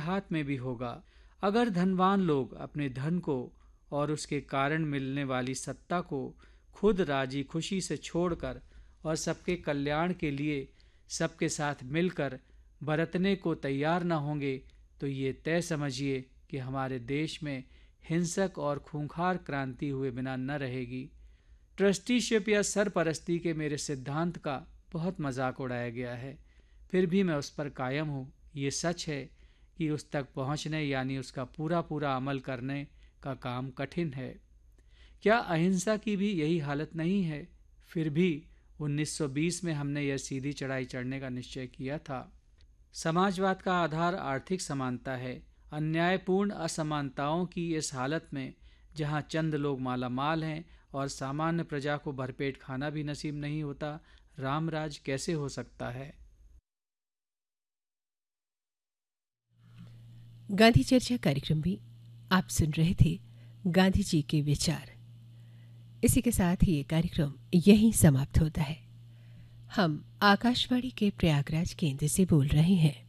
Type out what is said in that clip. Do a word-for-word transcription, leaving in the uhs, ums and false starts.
हाथ में भी होगा। अगर धनवान लोग अपने धन को और उसके कारण मिलने वाली सत्ता को खुद राजी खुशी से छोड़कर और सबके कल्याण के लिए सबके साथ मिलकर बरतने को तैयार न होंगे, तो ये तय समझिए कि हमारे देश में हिंसक और खूंखार क्रांति हुए बिना न रहेगी। ट्रस्टीशिप या सरपरस्ती के मेरे सिद्धांत का बहुत मजाक उड़ाया गया है, फिर भी मैं उस पर कायम हूँ। ये सच है कि उस तक पहुँचने यानी उसका पूरा पूरा अमल करने का काम कठिन है। क्या अहिंसा की भी यही हालत नहीं है? फिर भी उन्नीस सौ बीस में हमने यह सीधी चढ़ाई चढ़ने का निश्चय किया था। समाजवाद का आधार आर्थिक समानता है। अन्यायपूर्ण असमानताओं की इस हालत में जहां चंद लोग मालामाल हैं और सामान्य प्रजा को भरपेट खाना भी नसीब नहीं होता, रामराज कैसे हो सकता है? गांधी चर्चा कार्यक्रम में आप सुन रहे थे गांधी जी के विचार। इसी के साथ ही ये कार्यक्रम यहीं समाप्त होता है। हम आकाशवाणी के प्रयागराज केंद्र से बोल रहे हैं।